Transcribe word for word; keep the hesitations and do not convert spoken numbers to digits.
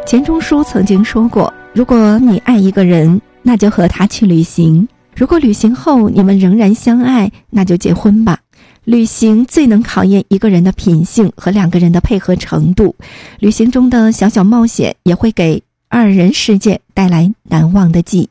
钱钟书曾经说过，如果你爱一个人，那就和他去旅行，如果旅行后你们仍然相爱，那就结婚吧。旅行最能考验一个人的品性和两个人的配合程度，旅行中的小小冒险也会给二人世界带来难忘的记忆。